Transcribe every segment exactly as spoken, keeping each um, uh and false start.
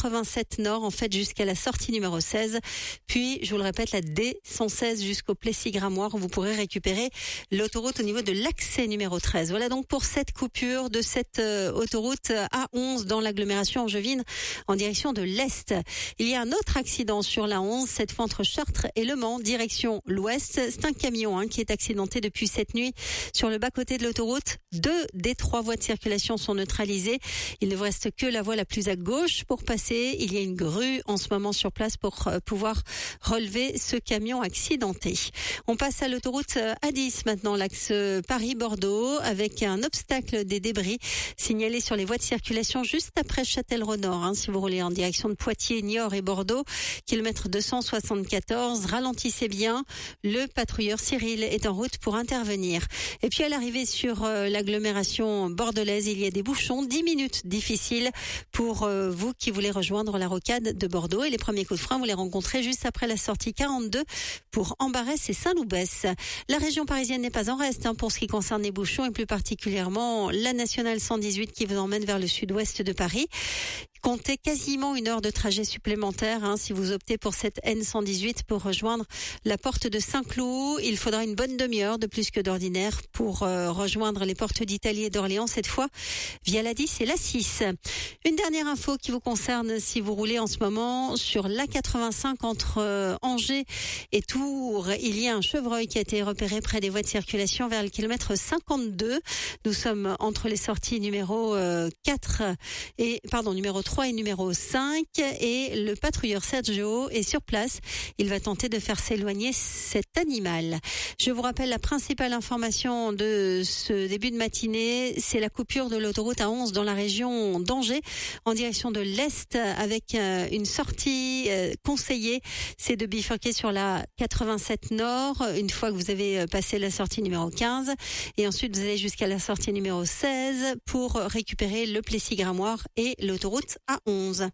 quatre-vingt-sept Nord, en fait, jusqu'à la sortie numéro seize. Puis, je vous le répète, la D cent seize jusqu'au Plessis-Gramoire, où vous pourrez récupérer l'autoroute au niveau de l'accès numéro treize. Voilà donc pour cette coupure de cette euh, autoroute A onze dans l'agglomération angevine en direction de l'Est. Il y a un autre accident sur la onze, cette fois entre Chartres et Le Mans, direction l'Ouest. C'est un camion hein, qui est accidenté depuis cette nuit sur le bas-côté de l'autoroute. Deux des trois voies de circulation sont neutralisées. Il ne vous reste que la voie la plus à gauche pour passer. Il y a une grue en ce moment sur place pour euh, pouvoir relever ce camion accidenté. On passe à l'autoroute A dix maintenant, l'axe Paris-Bordeaux, avec un obstacle des débris signalé sur les voies de circulation juste après Châtellerault-Nord. Hein, si vous roulez en direction de Poitiers, Niort et Bordeaux, kilomètre deux cent soixante-quatorze, ralentissez bien. Le patrouilleur Cyril est en route pour intervenir. Et puis à l'arrivée sur euh, l'agglomération bordelaise, il y a des bouchons, dix minutes difficiles pour euh, vous qui voulez rejoindre la rocade de Bordeaux. Et les premiers coups de frein, vous les rencontrez juste après la sortie quarante-deux pour Ambarès et Saint-Loubès. La région parisienne n'est pas en reste hein, pour ce qui concerne les bouchons et plus particulièrement la nationale cent dix-huit qui vous emmène vers le sud-ouest de Paris. Comptez quasiment une heure de trajet supplémentaire hein, si vous optez pour cette N cent dix-huit pour rejoindre la porte de Saint-Cloud. Il faudra une bonne demi-heure de plus que d'ordinaire pour euh, rejoindre les portes d'Italie et d'Orléans, cette fois via la dix et la six. Une dernière info qui vous concerne si vous roulez en ce moment sur l'A quatre-vingt-cinq entre euh, Angers et Tours. Il y a un chevreuil qui a été repéré près des voies de circulation vers le kilomètre cinquante-deux. Nous sommes entre les sorties numéro euh, quatre et pardon numéro trois et numéro cinq et le patrouilleur Sergio est sur place. Il va tenter de faire s'éloigner cet animal. Je vous rappelle la principale information de ce début de matinée, c'est la coupure de l'autoroute A onze dans la région d'Angers en direction de l'Est avec une sortie conseillée, c'est de bifurquer sur la quatre-vingt-sept Nord une fois que vous avez passé la sortie numéro quinze et ensuite vous allez jusqu'à la sortie numéro seize pour récupérer le Plessis-Gramoire et l'autoroute A onze.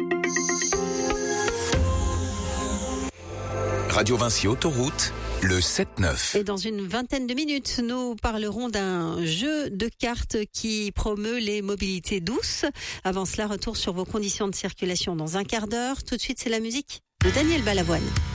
Radio Vinci Autoroute, le sept neuf. Et dans une vingtaine de minutes, nous parlerons d'un jeu de cartes qui promeut les mobilités douces. Avant cela, retour sur vos conditions de circulation dans un quart d'heure. Tout de suite, c'est la musique de Daniel Balavoine.